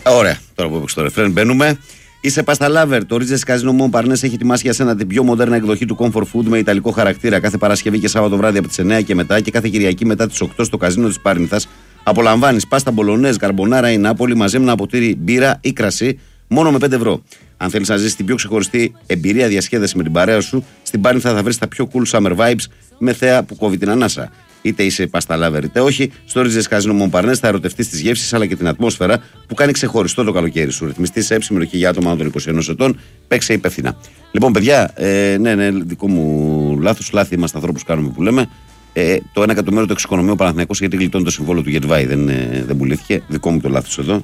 Ωραία, τώρα που έπαιξε το ρεφρέν, μπαίνουμε. Είσαι πασταλάβερ. Το Ρίτζες Καζίνο Μομπαρνές έχει ετοιμάσει για σένα την πιο μοντέρνα εκδοχή του Comfort Food με ιταλικό χαρακτήρα. Κάθε Παρασκευή και Σάββατο βράδυ από τις 9 και μετά και κάθε Κυριακή μετά τις 8 στο καζίνο της Πάρνηθας. Απολαμβάνεις πάστα μπολονέζ, καρμπονάρα ή Νάπολη μαζί με ένα ποτήρι μπύρα ή κρασί μόνο με 5 ευρώ. Αν θέλεις να ζήσεις την πιο ξεχωριστή εμπειρία διασκέδαση με την παρέα σου, στην Πάρνηθα θα βρεις τα πιο cool summer vibes με θέα που κόβει την ανάσα. Είτε είσαι πασταλάβερ είτε όχι, στο Ρίτζες Καζίνο Μομπαρνές θα ερωτευτείς τις γεύσεις αλλά και την ατμόσφαιρα που κάνει ξεχωριστό το καλοκαίρι σου. Ρυθμιστή σε συμμετοχή για άτομα των 21 ετών, παίξε υπεύθυνα. Λοιπόν, παιδιά, ναι, δικό μου λάθος, λάθη είμαστε ανθρώπους κάνουμε που λέμε. Το 1 εκατομμύριο το εξοικονομεί ο Παναθηναϊκός γιατί γλιτώνει το συμβόλαιο του Γετβάη. Δεν πουλήθηκε. Δικό μου το λάθος εδώ.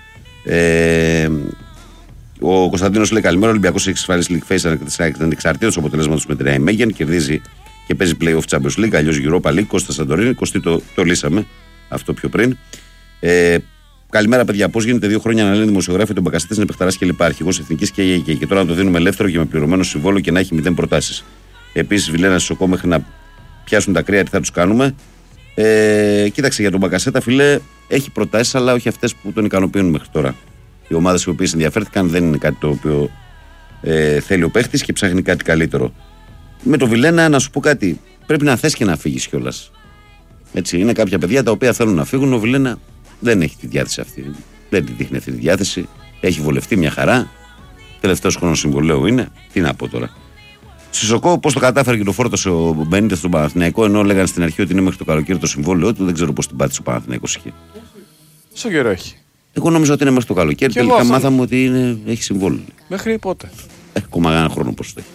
Ο Κωνσταντίνος λέει καλημέρα. Ο Ολυμπιακός έχει εξασφαλίσει League Face ανεξαρτήτως αποτελέσματος με την Ρέι Μέγεν. Κερδίζει και παίζει playoff Champions League. Αλλιώς Europa League. Κώστα Σαντορίνη. Κωστή το λύσαμε αυτό πιο πριν. Καλημέρα, παιδιά. Πώς γίνεται 2 χρόνια να λένε δημοσιογράφοι ότι ο Μπακασέτης είναι παιχταράς και λοιπά. Αρχηγός εθνικής και τώρα να το δίνουμε ελεύθερο και με πληρωμένο συμβόλαιο και να έχει 0 προτάσεις. Επίσης, Βιλένα Σοκό μέχρι να πιάσουν τα κρύα, τι θα τους κάνουμε. Κοίταξε για τον Μπακασέτα, φιλέ, έχει προτάσεις, αλλά όχι αυτές που τον ικανοποιούν μέχρι τώρα. Οι ομάδες οι οποίες ενδιαφέρθηκαν δεν είναι κάτι το οποίο θέλει ο παίχτης και ψάχνει κάτι καλύτερο. Με το Βιλένα, να σου πω κάτι, πρέπει να θες και να φύγεις κιόλας. Έτσι, είναι κάποια παιδιά τα οποία θέλουν να φύγουν. Ο Βιλένα δεν έχει τη διάθεση αυτή. Δεν τη δείχνει αυτή τη διάθεση. Έχει βολευτεί μια χαρά. Τελευταίος χρόνος συμβολέου είναι. Τι να πω τώρα. Σισοκό, πώς το κατάφερε και το φόρτωσε ο Μπενίτες στον Παναθηναϊκό, ενώ λέγανε στην αρχή ότι είναι μέχρι το καλοκαίρι το συμβόλαιο του. Δεν ξέρω πώς την πάτησε ο Παναθηναϊκός εκεί. Στο καιρό έχει. Εγώ νόμιζα ότι είναι μέχρι το καλοκαίρι. Τελικά μάθαμε ότι έχει συμβόλαιο. Μέχρι πότε. Ακόμα ένα χρόνο πώς το έχει.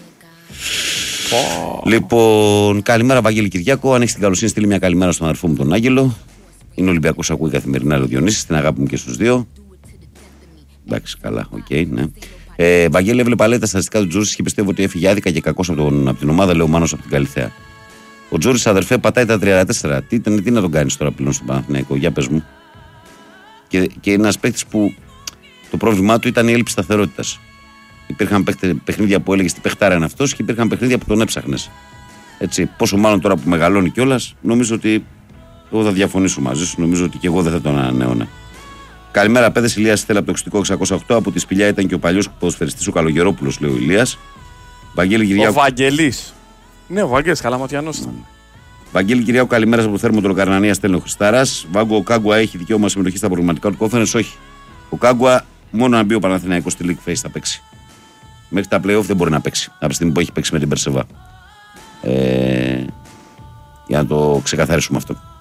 Λοιπόν, καλημέρα, Βαγγέλη Κυριάκο. Αν έχει την καλοσύνη, στείλει μια καλημέρα στον αδερφό μου τον Άγγελο. Είναι Ολυμπιακός, ακούει καθημερινά, ο Διονύσης. Την αγάπη μου και στους δύο. Εντάξει, καλά, οκ, ναι. Βαγγέλη, έβλεπα λέει τα στατιστικά του Τζούρις και πιστεύω ότι έφυγε άδικα και κακός από την ομάδα. Λέω Μάνος από την Καλιθέα. Ο Τζούρις, αδερφέ, πατάει τα 34. Τι να τον κάνεις τώρα πλέον στον Παναθηναϊκό, για πες μου. Και είναι ένας παίκτης που το πρόβλημά του ήταν η έλλειψη σταθερότητας. Υπήρχαν παιχνίδια που έλεγες τι παιχτάρα είναι αυτός και υπήρχαν παιχνίδια που τον έψαχνες. Έτσι, πόσο μάλλον τώρα που μεγαλώνει κιόλας, νομίζω ότι εγώ θα διαφωνήσω μαζί σου. Νομίζω ότι και εγώ δεν θα τον ανανέωνα. Καλημέρα, παιδες. Ηλίας Στέλλα από το 608. Από τη Σπηλιά ήταν και ο παλιός ποδοσφαιριστής ο Καλογερόπουλος, λέει ο Ηλίας. Βαγγέλη Κυριάκου. Ο Βαγγελής. Ναι, ο Βαγγέλης, Καλαματιανός ήταν. Βαγγέλη Κυριάκου, καλημέρα από το θέρμο του Λοκαρνανία, στέλνει ο Χριστάρας. Βάγκο, ο Κάγκουα έχει δικαίωμα συμμετοχή στα προγραμματικά του Conference. Όχι. Ο Κάγκουα μόνο να μπει ο Παναθηναϊκός στη League Face θα παίξει. Μέχρι τα playoff δεν μπορεί να παίξει. Από τη στιγμή που έχει παίξει με την Περσεβά. Για να το ξεκαθαρίσουμε αυτό.